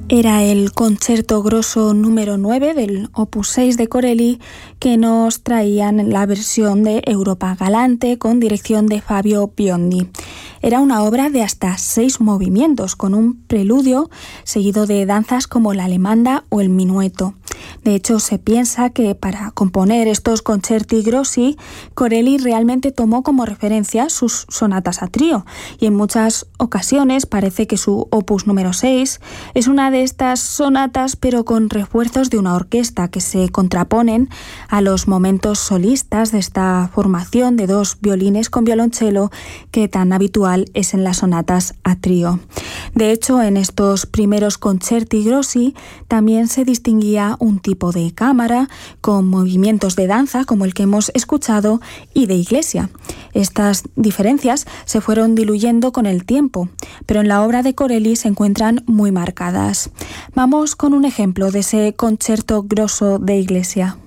Era el Concerto Grosso número 9 del Opus 6 de Corelli, que nos traían la versión de Europa Galante con dirección de Fabio Biondi. Era una obra de hasta 6 movimientos, con un preludio seguido de danzas como la alemanda o el minueto. De hecho, se piensa que para componer estos concerti grossi, Corelli realmente tomó como referencia sus sonatas a trío, y en muchas ocasiones parece que su opus número 6 es una de estas sonatas, pero con refuerzos de una orquesta que se contraponen a los momentos solistas de esta formación de 2 violines con violonchelo que tan habitual es en las sonatas a trío. De hecho, en estos primeros concerti grossi también se distinguía un tipo de cámara con movimientos de danza como el que hemos escuchado y de iglesia. Estas diferencias se fueron diluyendo con el tiempo, pero en la obra de Corelli se encuentran muy marcadas. Vamos con un ejemplo de ese concerto grosso de iglesia.